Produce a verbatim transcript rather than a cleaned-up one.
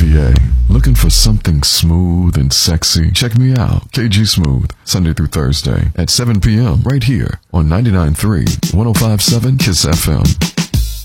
P A. Looking for something smooth and sexy? Check me out, K G Smooth, Sunday through Thursday at seven p.m. right here on ninety-nine point three, one oh five point seven KISS F M.